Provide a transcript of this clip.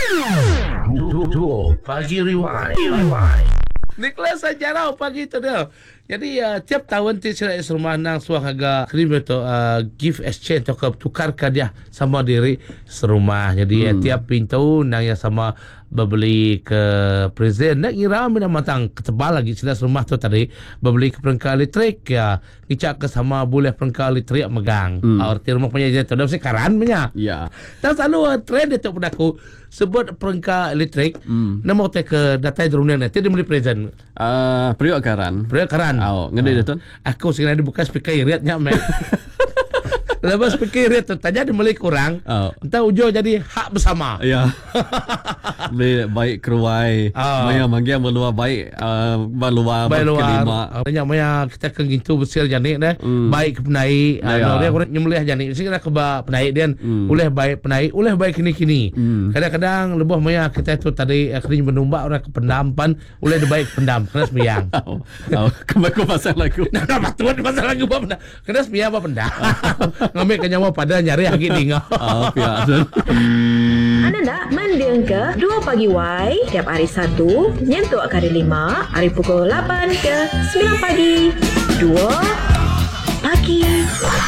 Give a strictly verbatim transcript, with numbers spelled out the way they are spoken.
Duo Pagi Rewind. Nicholas Sajarau pagi tu dia. Jadi uh, tiap tahun ti sila rumah nang suang agak krim tu uh, gift exchange atau tukarkan dia sama diri serumah. Jadi hmm. uh, tiap pintu nang yang sama berbeli ke present nak kira mina matang ketebal lagi sila rumah tu tadi berbeli ke perangkat elektrik ya ngicak ke sama boleh perangkat elektrik megang. Hmm. Arti rumah punya je tu dah sekaran punya. Ya. Dan selalu uh, trend itu pada aku sebut perangkat elektrik hmm. nama te ke data drone nanti dia beli present. Uh, periuk karan. Periuk karan. Oh, ngede uh, tu. Aku sekarang dibuka speaker iritnya mek. Lepas speaker irit tu tanya dia beli kurang. Oh. Entah ujung jadi hak bersama. Ya. Beli baik keruai. Oh. Maya manggia meluar baik uh, meluar baik luar. Tanya maya kita ke gitu besar janik dah. Mm. Baik penai. Ano dia kurang nyembelih janik. Mesti kena ke penai dia. Mm. Uleh baik penai, uleh baik kini-kini. Mm. Kadang-kadang lebih maya kita tu tadi akhirnya menumbak orang ke pendampan, uleh dia baik pendam kena sembiang. Oh. Oh. Kembali pasal lagu. Nah, betul pasal lagu apa pendam. Kena sembiang apa pendam. Ngambil ke nyawa pada nyari lagi tinggal. Oh, biasa. Anda nak mendengar ke Dua Pagi Y tiap hari Sabtu nyentuh ke hari lima, hari pukul lapan ke sembilan pagi. Dua Pagi